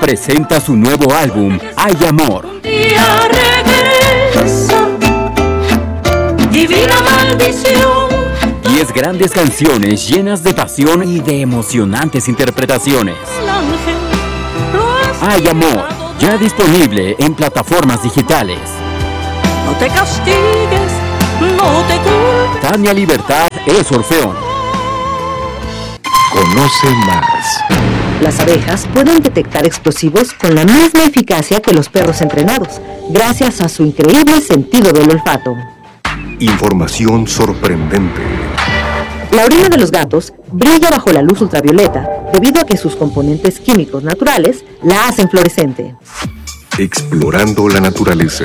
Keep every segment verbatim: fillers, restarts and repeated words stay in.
presenta su nuevo álbum, Hay Amor. Un día regresa, divina maldición. Diez grandes canciones llenas de pasión y de emocionantes interpretaciones. Hay Amor, ya disponible en plataformas digitales. No te castigues, no te culpes. Tania Libertad es Orfeón. Conoce más. Las abejas pueden detectar explosivos con la misma eficacia que los perros entrenados, gracias a su increíble sentido del olfato. Información sorprendente. La orina de los gatos brilla bajo la luz ultravioleta debido a que sus componentes químicos naturales la hacen fluorescente. Explorando la naturaleza.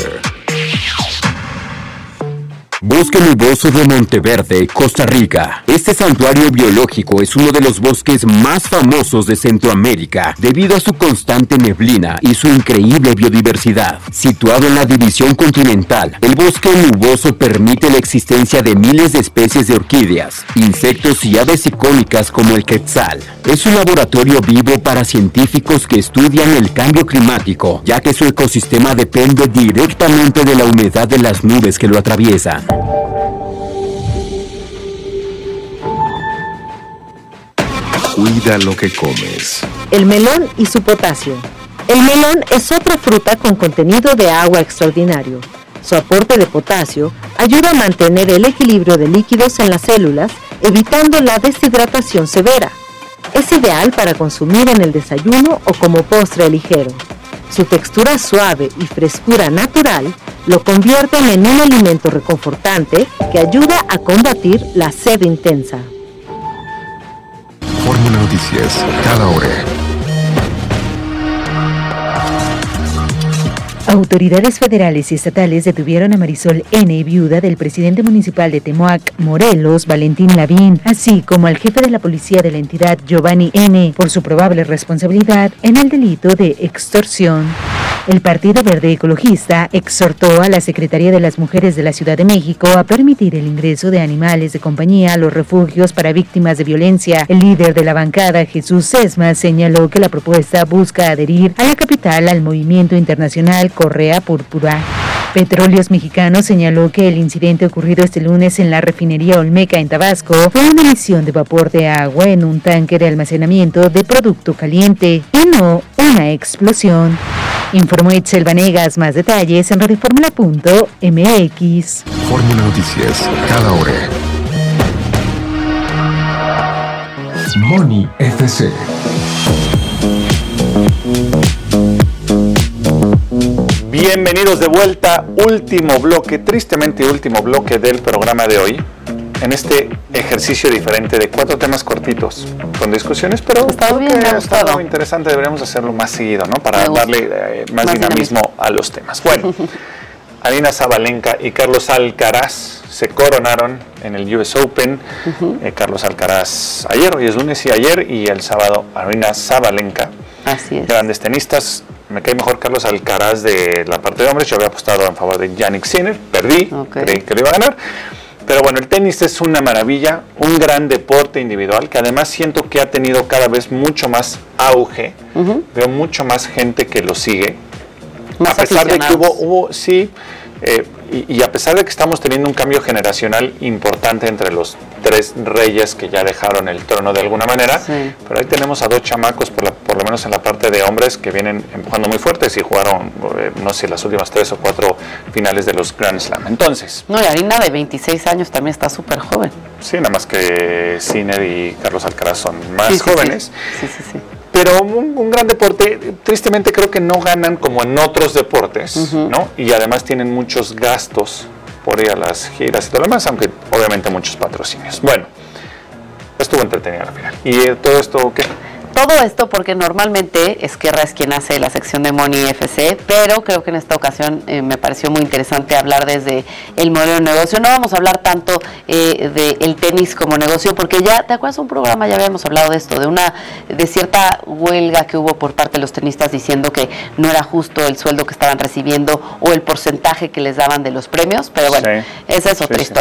Bosque Nuboso de Monteverde, Costa Rica. Este santuario biológico es uno de los bosques más famosos de Centroamérica debido a su constante neblina y su increíble biodiversidad. Situado en la división continental, el bosque nuboso permite la existencia de miles de especies de orquídeas, insectos y aves icónicas como el quetzal. Es un laboratorio vivo para científicos que estudian el cambio climático, ya que su ecosistema depende directamente de la humedad de las nubes que lo atraviesan. Cuida lo que comes. El melón y su potasio. El melón es otra fruta con contenido de agua extraordinario. Su aporte de potasio ayuda a mantener el equilibrio de líquidos en las células, evitando la deshidratación severa. Es ideal para consumir en el desayuno o como postre ligero. Su textura suave y frescura natural lo convierten en un alimento reconfortante que ayuda a combatir la sed intensa. Fórmula Noticias, cada hora. Autoridades federales y estatales detuvieron a Marisol N., viuda del presidente municipal de Temoac, Morelos, Valentín Lavín, así como al jefe de la policía de la entidad, Giovanni N., por su probable responsabilidad en el delito de extorsión. El Partido Verde Ecologista exhortó a la Secretaría de las Mujeres de la Ciudad de México a permitir el ingreso de animales de compañía a los refugios para víctimas de violencia. El líder de la bancada, Jesús Sesma, señaló que la propuesta busca adherir a la capital al movimiento internacional Correa Púrpura. Petróleos Mexicanos señaló que el incidente ocurrido este lunes en la refinería Olmeca en Tabasco fue una emisión de vapor de agua en un tanque de almacenamiento de producto caliente y no una explosión. Informó Itzel Vanegas. Más detalles en radioformula punto m x. Fórmula Noticias, cada hora. Money F C. Bienvenidos de vuelta, último bloque, tristemente último bloque del programa de hoy, en este ejercicio diferente de cuatro temas cortitos, con discusiones, pero está bien, que ha estado interesante, deberíamos hacerlo más seguido, ¿no? Para darle eh, más, más dinamismo, dinamismo a los temas. Bueno, Aryna Sabalenka y Carlos Alcaraz se coronaron en el U S Open. Uh-huh. eh, Carlos Alcaraz ayer, hoy es lunes y ayer, y el sábado Aryna Sabalenka. Así es. Grandes tenistas. Me cae mejor Carlos Alcaraz de la parte de hombres. Yo había apostado en favor de Jannik Sinner, perdí, okay. Creí que lo iba a ganar. Pero bueno, el tenis es una maravilla, un gran deporte individual que además siento que ha tenido cada vez mucho más auge. Uh-huh. Veo mucho más gente que lo sigue. Más a pesar de que hubo, hubo sí, eh, y, y a pesar de que estamos teniendo un cambio generacional importante entre los tres reyes que ya dejaron el trono de alguna manera, sí. Pero ahí tenemos a dos chamacos, por, la, por lo menos en la parte de hombres, que vienen empujando muy fuertes y jugaron, eh, no sé, las últimas tres o cuatro finales de los Grand Slam. Entonces... No, y Aryna de veintiséis años también está súper joven. Sí, nada más que Sinner y Carlos Alcaraz son más sí, sí, jóvenes. Sí, sí, sí. sí. Pero un, un gran deporte, tristemente creo que no ganan como en otros deportes, uh-huh. ¿no? Y además tienen muchos gastos por ir a las giras y todo lo demás, aunque obviamente muchos patrocinios. Bueno, estuvo entretenido al final. ¿Y eh, todo esto qué? Todo esto porque normalmente Esquerra es quien hace la sección de Money F C, pero creo que en esta ocasión eh, me pareció muy interesante hablar desde el modelo de negocio. No vamos a hablar tanto eh, del tenis como negocio, porque ya, ¿te acuerdas de un programa? Ya habíamos hablado de esto, de una de cierta huelga que hubo por parte de los tenistas diciendo que no era justo el sueldo que estaban recibiendo o el porcentaje que les daban de los premios, pero bueno, sí. Esa es otra sí, historia. Sí.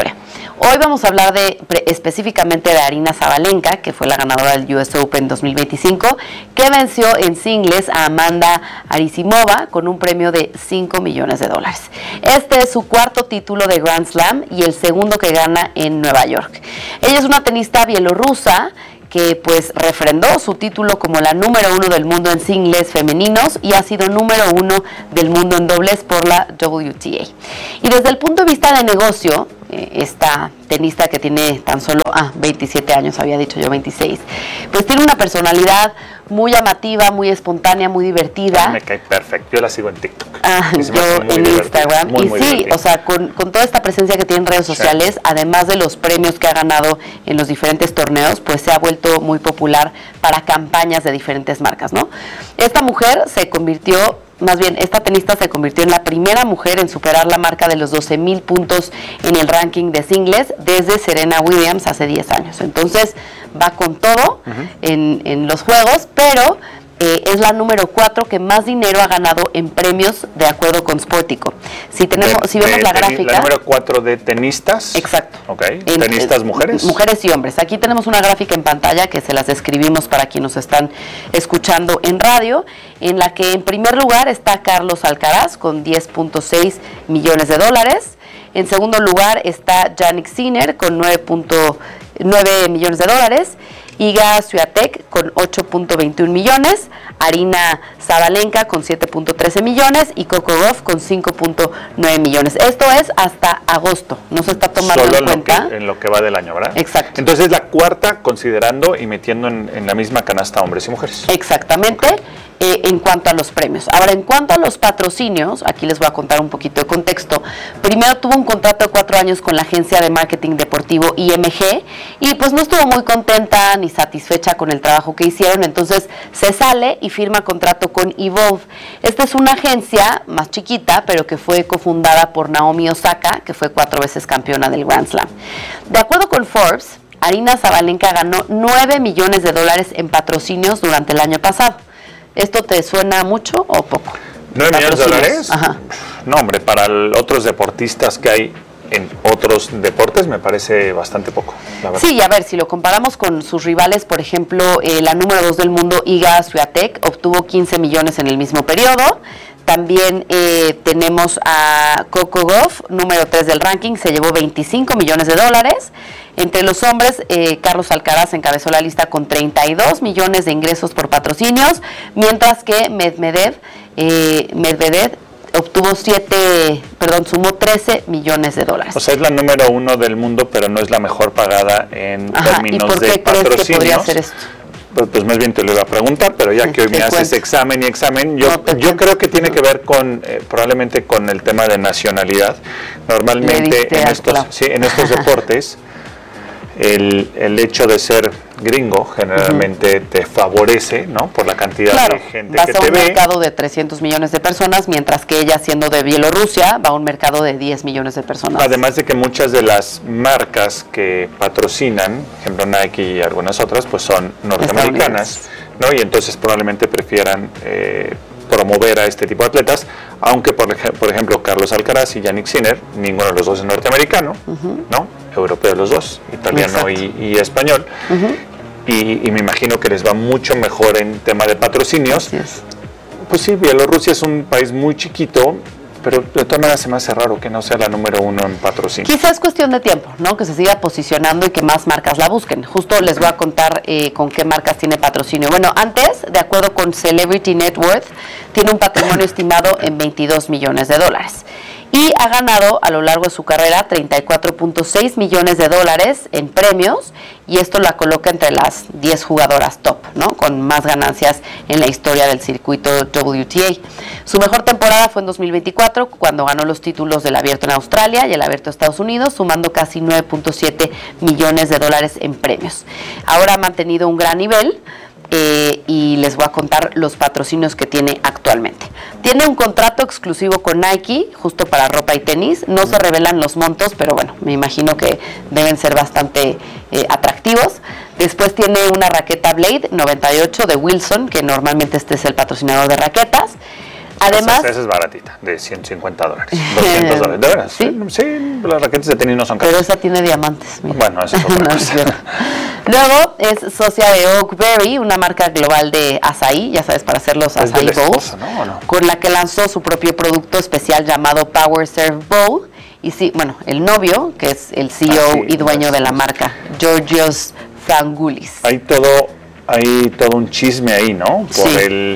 Hoy vamos a hablar de específicamente de Aryna Sabalenka, que fue la ganadora del U S Open dos mil veinticinco, que venció en singles a Amanda Anisimova con un premio de cinco millones de dólares. Este es su cuarto título de Grand Slam y el segundo que gana en Nueva York. Ella es una tenista bielorrusa que pues refrendó su título como la número uno del mundo en singles femeninos y ha sido número uno del mundo en dobles por la W T A. Y desde el punto de vista de negocio, eh, esta tenista que tiene tan solo ah, veintisiete años, había dicho yo veintiséis, pues tiene una personalidad muy llamativa, muy espontánea, muy divertida. Me cae perfecto, yo la sigo en TikTok. Ah, yo en Instagram. Muy, y muy sí, divertido. O sea, con, con toda esta presencia que tiene en redes sociales, sí, además de los premios que ha ganado en los diferentes torneos, pues se ha vuelto muy popular para campañas de diferentes marcas, ¿no? Esta mujer se convirtió, más bien, esta tenista se convirtió en la primera mujer en superar la marca de los doce mil puntos en el ranking de singles desde Serena Williams hace diez años. Entonces, va con todo uh-huh. en, en los juegos, pero eh, es la número cuatro que más dinero ha ganado en premios de acuerdo con Sportico. Si tenemos, de, si vemos la teni- gráfica. La número cuatro de tenistas. Exacto. Ok. En, tenistas en, mujeres. Mujeres y hombres. Aquí tenemos una gráfica en pantalla que se las describimos para quienes nos están escuchando en radio, en la que en primer lugar está Carlos Alcaraz con diez punto seis millones de dólares. En segundo lugar está Jannik Sinner con nueve punto nueve millones de dólares. Iga Swiatek con ocho punto veintiuno millones, Aryna Sabalenka con siete punto trece millones y Coco Gauff con cinco punto nueve millones. Esto es hasta agosto, no se está tomando Solo en cuenta. Lo que, en lo que va del año, ¿verdad? Exacto. Entonces la cuarta considerando y metiendo en, en la misma canasta hombres y mujeres. Exactamente. Eh, en cuanto a los premios. Ahora, en cuanto a los patrocinios, aquí les voy a contar un poquito de contexto. Primero tuvo un contrato de cuatro años con la agencia de marketing deportivo I M G y pues no estuvo muy contenta ni satisfecha con el trabajo que hicieron, entonces se sale y firma contrato con Evolve. Esta es una agencia más chiquita, pero que fue cofundada por Naomi Osaka, que fue cuatro veces campeona del Grand Slam. De acuerdo con Forbes, Aryna Sabalenka ganó nueve millones de dólares en patrocinios durante el año pasado. ¿Esto te suena mucho o poco? ¿nueve millones de dólares? Ajá. No, hombre, para el, otros deportistas que hay en otros deportes me parece bastante poco, la verdad. Sí, a ver, si lo comparamos con sus rivales, por ejemplo, eh, la número dos del mundo, Iga Swiatek, obtuvo quince millones en el mismo periodo. También eh, tenemos a Coco Gauff, número tres del ranking, se llevó veinticinco millones de dólares. Entre los hombres, eh, Carlos Alcaraz encabezó la lista con treinta y dos millones de ingresos por patrocinios, mientras que Medvedev, eh, Medvedev obtuvo siete, perdón, sumó trece millones de dólares. O sea, es la número uno del mundo, pero no es la mejor pagada en Ajá, términos ¿y por qué de crees patrocinios. Que podría hacer esto? Pues, pues más bien te lo iba a preguntar, pero ya sí, que hoy me cuento. haces examen y examen, yo, no yo creo que tiene que ver con, eh, probablemente con el tema de nacionalidad. Normalmente en estos, sí, en estos deportes, el, el hecho de ser gringo generalmente uh-huh. te favorece, ¿no? Por la cantidad claro, de gente vas que a te un ve. mercado de trescientos millones de personas, mientras que ella, siendo de Bielorrusia, va a un mercado de diez millones de personas. Además de que muchas de las marcas que patrocinan, por ejemplo Nike y algunas otras, pues son norteamericanas, ¿no? Y entonces probablemente prefieran eh, promover a este tipo de atletas, aunque por, ej- por ejemplo Carlos Alcaraz y Jannik Sinner, ninguno de los dos es norteamericano, uh-huh. ¿no? Europeo los dos, italiano y, y español, uh-huh. y, y me imagino que les va mucho mejor en tema de patrocinios. Yes. Pues sí, Bielorrusia es un país muy chiquito, pero de todas maneras se me hace raro que no sea la número uno en patrocinio. Quizás es cuestión de tiempo, ¿no? Que se siga posicionando y que más marcas la busquen. Justo les voy a contar eh, con qué marcas tiene patrocinio. Bueno, antes, de acuerdo con Celebrity Net Worth, tiene un patrimonio estimado en veintidós millones de dólares. Y ha ganado a lo largo de su carrera treinta y cuatro punto seis millones de dólares en premios, y esto la coloca entre las diez jugadoras top, ¿no? Con más ganancias en la historia del circuito W T A. Su mejor temporada fue en dos mil veinticuatro, cuando ganó los títulos del Abierto en Australia y el Abierto de Estados Unidos, sumando casi nueve punto siete millones de dólares en premios. Ahora ha mantenido un gran nivel. Eh, y les voy a contar los patrocinios que tiene actualmente. Tiene un contrato exclusivo con Nike, justo para ropa y tenis. No se revelan los montos, pero bueno, me imagino que deben ser bastante eh, atractivos. Después tiene una raqueta Blade noventa y ocho de Wilson, que normalmente este es el patrocinador de raquetas. Además, esa, esa es baratita, de ciento cincuenta dólares, doscientos dólares. ¿De veras? ¿Sí? Sí, las raquetas de tenis no son caras. Pero esa tiene diamantes. Mira. Bueno, eso es otra No, cosa. es Luego es socia de Oakberry, una marca global de açaí, ya sabes, para hacer los Es açaí del bowls, esposo, ¿no? ¿O no? con la que lanzó su propio producto especial llamado Power Serve Bowl. Y sí, bueno, el novio, que es el C E O Ah, sí, y dueño pues. de la marca, Georgios Frangoulis. Hay todo, hay todo un chisme ahí, ¿no? Por Sí. el...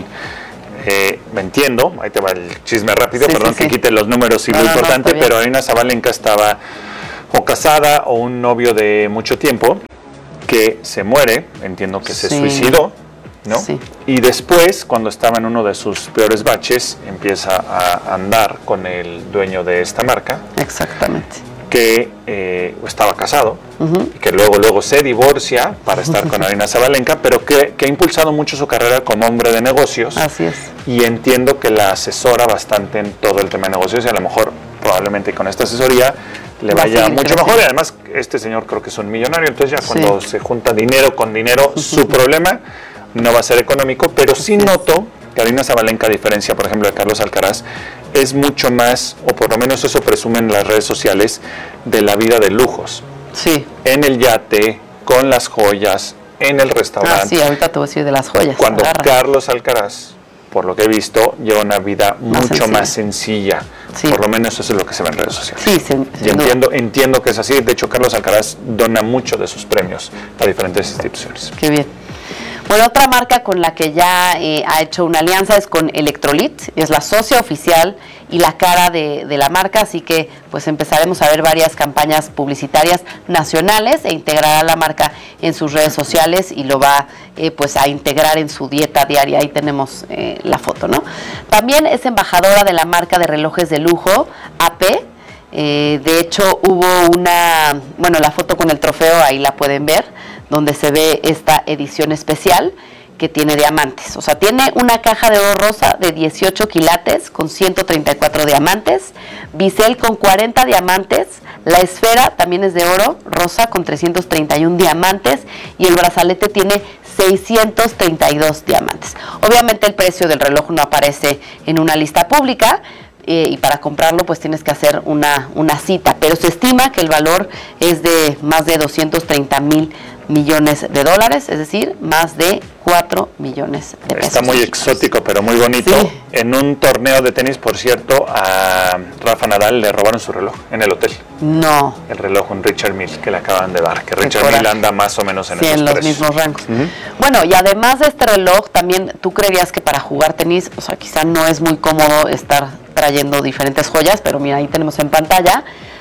Eh, me entiendo, ahí te va el chisme rápido, Sí, perdón sí, que sí. quite los números y No, lo no, no, importante, está bien. pero Aryna Sabalenka estaba o casada o un novio de mucho tiempo que se muere, entiendo que se Sí. suicidó, ¿no? Sí. Y después, cuando estaba en uno de sus peores baches, empieza a andar con el dueño de esta marca, Exactamente. que eh, estaba casado, Ujú. y que luego luego se divorcia para estar con Aryna Sabalenka, pero que, que ha impulsado mucho su carrera como hombre de negocios. Así es. Y entiendo que la asesora bastante en todo el tema de negocios y a lo mejor probablemente con esta asesoría le Va a vaya seguir mucho creciendo. mejor. Y además este señor creo que es un millonario, entonces ya Sí. cuando se junta dinero con dinero, su problema no va a ser económico, pero sí noto que Aryna Sabalenka, a diferencia por ejemplo de Carlos Alcaraz, es mucho más, o por lo menos eso presumen las redes sociales, de la vida de lujos. Sí. En el yate, con las joyas, en el Ah, restaurante. sí, ahorita te voy a decir de las joyas. Cuando agarra. Carlos Alcaraz, por lo que he visto, lleva una vida Más mucho sencilla. más sencilla. Sí. Por lo menos eso es lo que se ve en redes sociales. Sí, sin, Y sin duda. entiendo, entiendo que es así. De hecho, Carlos Alcaraz dona mucho de sus premios a diferentes instituciones. Qué bien. Bueno, otra marca con la que ya eh, ha hecho una alianza es con Electrolit, es la socia oficial y la cara de, de la marca, así que pues empezaremos a ver varias campañas publicitarias nacionales e integrará la marca en sus redes sociales y lo va eh, pues a integrar en su dieta diaria. Ahí tenemos eh, la foto, ¿no? También es embajadora de la marca de relojes de lujo A P. Eh, de hecho, hubo una, bueno, la foto con el trofeo, ahí la pueden ver, donde se ve esta edición especial que tiene diamantes. O sea, tiene una caja de oro rosa de dieciocho quilates con ciento treinta y cuatro diamantes, bisel con cuarenta diamantes, la esfera también es de oro rosa con trescientos treinta y uno diamantes y el brazalete tiene seiscientos treinta y dos diamantes. Obviamente el precio del reloj no aparece en una lista pública, Eh, y para comprarlo pues tienes que hacer una, una cita, pero se estima que el valor es de más de doscientos treinta mil millones de dólares, es decir, más de cuatro millones de pesos. Está muy exótico, pero muy bonito. Sí. En un torneo de tenis, por cierto, a Rafa Nadal le robaron su reloj en el hotel. No, El reloj en Richard Mille que le acaban de dar, que Qué Richard coraje. Mille anda más o menos en sí, esos en los precios. mismos rangos. Ujú. Bueno, y además de este reloj, también tú creerías que para jugar tenis, o sea, quizá no es muy cómodo estar trayendo diferentes joyas, pero mira, ahí tenemos en pantalla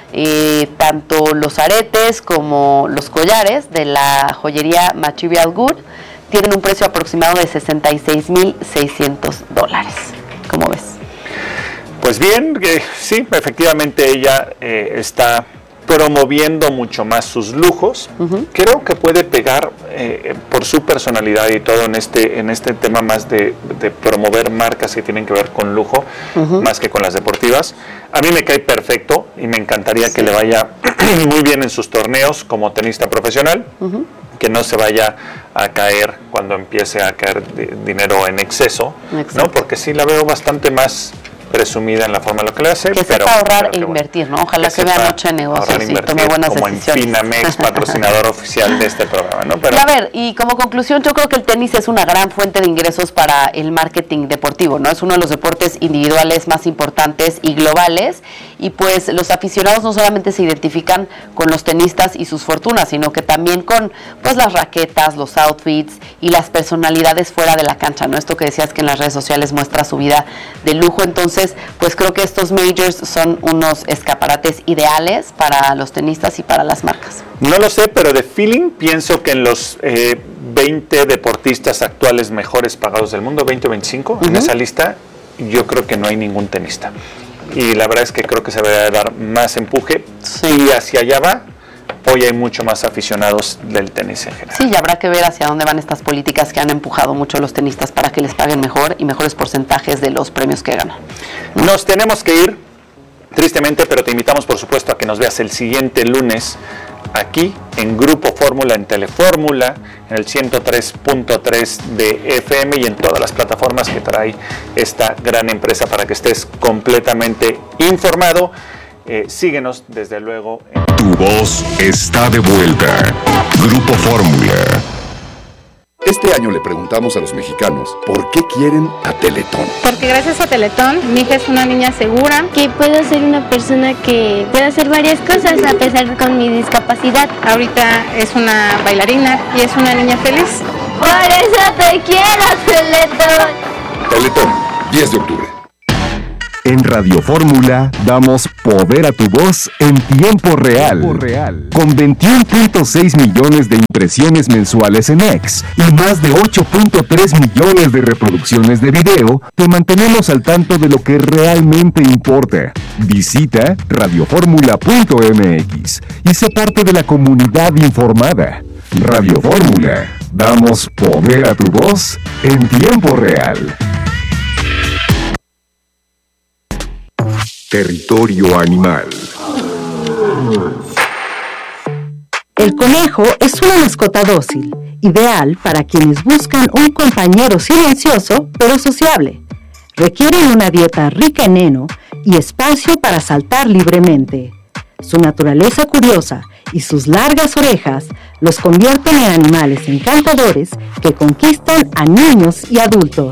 eh, tanto los aretes como los collares de la joyería Material Good. Tienen un precio aproximado de sesenta y seis mil seiscientos dólares. ¿Cómo ves? Pues bien, eh, sí, efectivamente ella eh, está promoviendo mucho más sus lujos. Uh-huh. Creo que puede pegar eh, por su personalidad y todo en este en este tema más de, de promover marcas que tienen que ver con lujo, uh-huh. más que con las deportivas. A mí me cae perfecto y me encantaría sí. que le vaya muy bien en sus torneos como tenista profesional, uh-huh. que no se vaya a caer cuando empiece a caer de, dinero en exceso, Exacto. ¿no? Porque sí la veo bastante más presumida en la forma de lo que le hace. Que pero, sepa ahorrar pero e invertir, bueno, ¿no? Ojalá que, que vea mucho en negocios y tome buenas como decisiones. Como en Finamex, patrocinador oficial de este programa, ¿no? Pero, y a ver, y como conclusión, yo creo que el tenis es una gran fuente de ingresos para el marketing deportivo, ¿no? Es uno de los deportes individuales más importantes y globales, y pues los aficionados no solamente se identifican con los tenistas y sus fortunas, sino que también con pues las raquetas, los outfits y las personalidades fuera de la cancha, ¿no? Esto que decías que en las redes sociales muestra su vida de lujo, entonces pues creo que estos majors son unos escaparates ideales para los tenistas y para las marcas. No lo sé, pero de feeling pienso que en los eh, veinte deportistas actuales mejores pagados del mundo, veinte o veinticinco, uh-huh. en esa lista, yo creo que no hay ningún tenista. Y la verdad es que creo que se debe dar más empuje, sí. y hacia allá va. Hoy hay mucho más aficionados del tenis en general. Sí, y habrá que ver hacia dónde van estas políticas que han empujado mucho a los tenistas para que les paguen mejor y mejores porcentajes de los premios que ganan. Nos tenemos que ir, tristemente, pero te invitamos por supuesto a que nos veas el siguiente lunes aquí en Grupo Fórmula, en Telefórmula, en el ciento tres punto tres de F M y en todas las plataformas que trae esta gran empresa para que estés completamente informado. Eh, síguenos desde luego. En... Tu voz está de vuelta. Grupo Fórmula. Este año le preguntamos a los mexicanos por qué quieren a Teletón. Porque gracias a Teletón, mi hija es una niña segura. Que puedo ser una persona que puede hacer varias cosas a pesar con mi discapacidad. Ahorita es una bailarina y es una niña feliz. Por eso te quiero, Teletón. Teletón, diez de octubre. En Radio Fórmula damos poder a tu voz en tiempo real. Tiempo real. Con veintiuno punto seis millones de impresiones mensuales en X y más de ocho punto tres millones de reproducciones de video, te mantenemos al tanto de lo que realmente importa. Visita radioformula punto m x y sé parte de la comunidad informada. Radio Fórmula, damos poder a tu voz en tiempo real. Territorio animal. El conejo es una mascota dócil, ideal para quienes buscan un compañero silencioso pero sociable. Requieren una dieta rica en heno y espacio para saltar libremente. Su naturaleza curiosa y sus largas orejas los convierten en animales encantadores que conquistan a niños y adultos.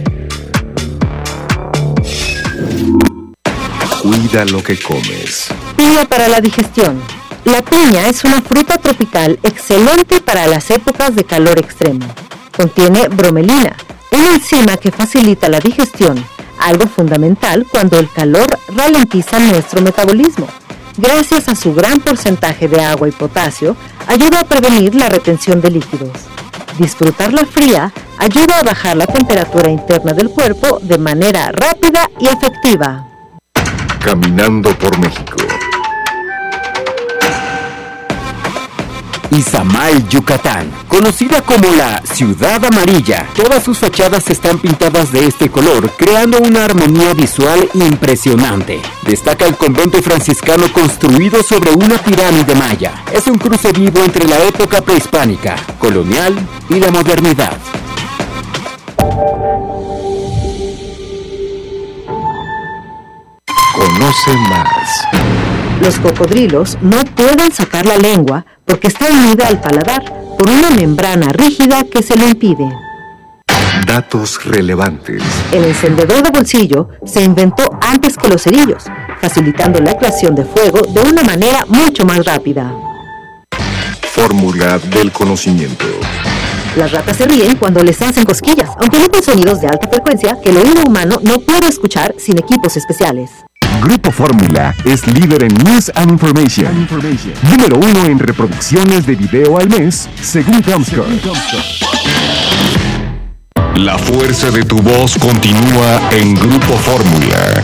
Cuida lo que comes. Piña para la digestión. La piña es una fruta tropical excelente para las épocas de calor extremo. Contiene bromelina, una enzima que facilita la digestión, algo fundamental cuando el calor ralentiza nuestro metabolismo. Gracias a su gran porcentaje de agua y potasio, ayuda a prevenir la retención de líquidos. Disfrutarla fría ayuda a bajar la temperatura interna del cuerpo de manera rápida y efectiva. Caminando por México. Izamal, Yucatán, conocida como la Ciudad Amarilla. Todas sus fachadas están pintadas de este color, creando una armonía visual impresionante. Destaca el convento franciscano construido sobre una pirámide maya. Es un cruce vivo entre la época prehispánica, colonial y la modernidad. Conoce más. Los cocodrilos no pueden sacar la lengua porque está unida al paladar por una membrana rígida que se lo impide. Datos relevantes. El encendedor de bolsillo se inventó antes que los cerillos, facilitando la creación de fuego de una manera mucho más rápida. Fórmula del conocimiento. Las ratas se ríen cuando les hacen cosquillas, aunque emiten sonidos de alta frecuencia que el oído humano no puede escuchar sin equipos especiales. Grupo Fórmula es líder en News and Information. Information. Número uno en reproducciones de video al mes, según Comscore. La fuerza de tu voz continúa en Grupo Fórmula.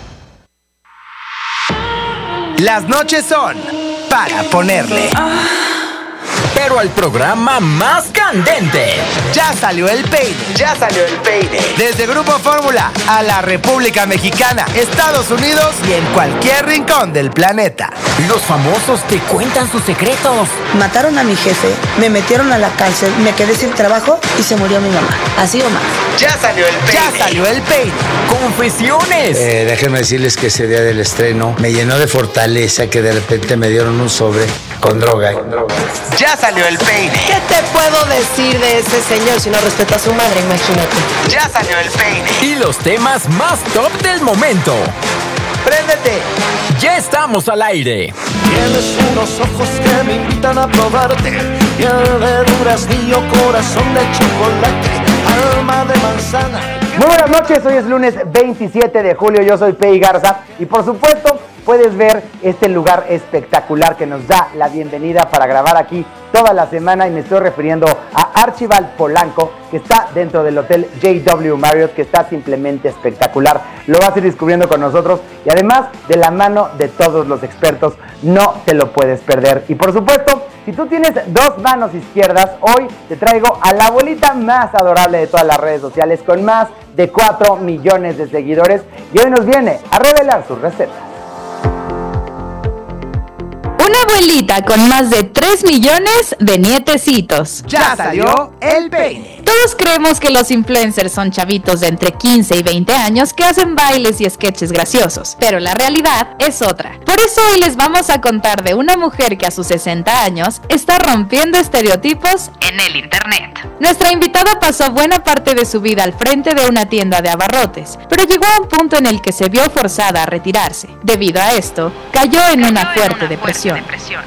Las noches son para ponerle. Pero al programa más candente. Ya salió el peine. Ya salió el peine. Desde Grupo Fórmula a la República Mexicana, Estados Unidos y en cualquier rincón del planeta. Los famosos te cuentan sus secretos. Mataron a mi jefe, me metieron a la cárcel, me quedé sin trabajo y se murió mi mamá. Así o más. Ya salió el peine. Ya salió el peine. Confesiones. Eh, déjenme decirles que ese día del estreno me llenó de fortaleza que de repente me dieron un sobre con droga. Con droga. Ya salió el peine. ¿Qué te puedo decir de ese señor si no respeta a su madre? Imagínate. Ya salió el peine. Y los temas más top del momento. ¡Préndete! Ya estamos al aire. Tienes unos ojos que me invitan a probarte. Piel de duraznío, corazón de chocolate, alma de manzana. Muy buenas noches, hoy es lunes veintisiete de julio, yo soy Pei Garza y por supuesto puedes ver este lugar espectacular que nos da la bienvenida para grabar aquí toda la semana y me estoy refiriendo a Archibald Polanco, que está dentro del hotel J W Marriott, que está simplemente espectacular. Lo vas a ir descubriendo con nosotros y además de la mano de todos los expertos, no te lo puedes perder. Y por supuesto, si tú tienes dos manos izquierdas, hoy te traigo a la abuelita más adorable de todas las redes sociales, con más de cuatro millones de seguidores, y hoy nos viene a revelar sus recetas. Una abuelita con más de tres millones de nietecitos. Ya salió el peine. Todos creemos que los influencers son chavitos de entre quince y veinte años que hacen bailes y sketches graciosos, pero la realidad es otra. Por eso hoy les vamos a contar de una mujer que a sus sesenta años está rompiendo estereotipos en el internet. Nuestra invitada pasó buena parte de su vida al frente de una tienda de abarrotes, pero llegó a un punto en el que se vio forzada a retirarse. Debido a esto, cayó en cayó una fuerte, en una depresión. fuerte depresión.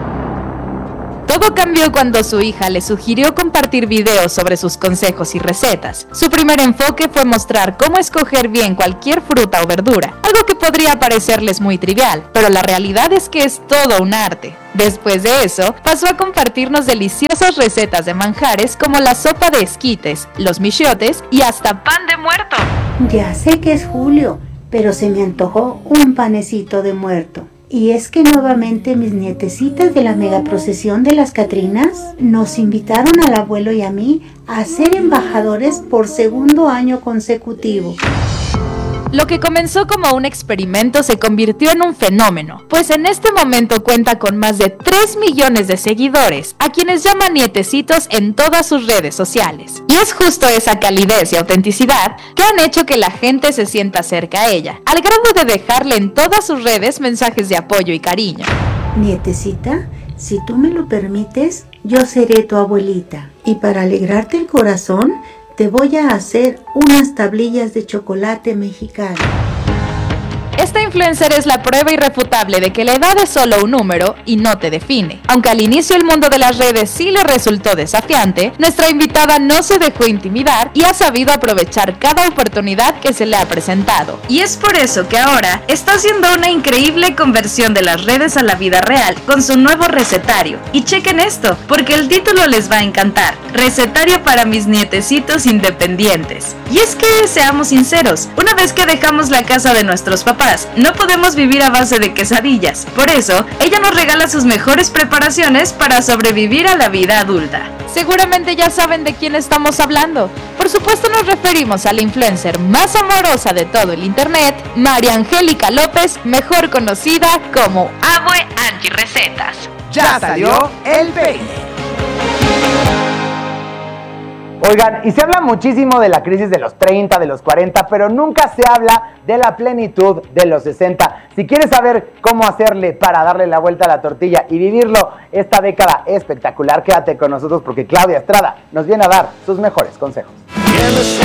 Todo cambió cuando su hija le sugirió compartir videos sobre sus consejos y recetas. Su primer enfoque fue mostrar cómo escoger bien cualquier fruta o verdura, algo que podría parecerles muy trivial, pero la realidad es que es todo un arte. Después de eso, pasó a compartirnos deliciosas recetas de manjares como la sopa de esquites, los michiotes y hasta pan de muerto. Ya sé que es julio, pero se me antojó un panecito de muerto. Y es que nuevamente mis nietecitas de la megaprocesión de las Catrinas nos invitaron al abuelo y a mí a ser embajadores por segundo año consecutivo. Lo que comenzó como un experimento se convirtió en un fenómeno, pues en este momento cuenta con más de tres millones de seguidores, a quienes llaman nietecitos en todas sus redes sociales. Y es justo esa calidez y autenticidad que han hecho que la gente se sienta cerca a ella, al grado de dejarle en todas sus redes mensajes de apoyo y cariño. Nietecita, si tú me lo permites, yo seré tu abuelita. Y para alegrarte el corazón, te voy a hacer unas tablillas de chocolate mexicano. Esta influencer es la prueba irrefutable de que la edad es solo un número y no te define. Aunque al inicio el mundo de las redes sí le resultó desafiante, nuestra invitada no se dejó intimidar y ha sabido aprovechar cada oportunidad que se le ha presentado. Y es por eso que ahora está haciendo una increíble conversión de las redes a la vida real con su nuevo recetario. Y chequen esto, porque el título les va a encantar. Recetario para mis nietecitos independientes. Y es que, seamos sinceros, una vez que dejamos la casa de nuestros papás, no podemos vivir a base de quesadillas. Por eso, ella nos regala sus mejores preparaciones para sobrevivir a la vida adulta. Seguramente ya saben de quién estamos hablando. Por supuesto nos referimos a la influencer más amorosa de todo el internet, María Angélica López, mejor conocida como Abue Angie Recetas. Ya salió el peine. Oigan, y se habla muchísimo de la crisis de los treinta, de los cuarenta, pero nunca se habla de la plenitud de los sesenta. Si quieres saber cómo hacerle para darle la vuelta a la tortilla y vivirlo esta década espectacular, quédate con nosotros porque Claudia Estrada nos viene a dar sus mejores consejos.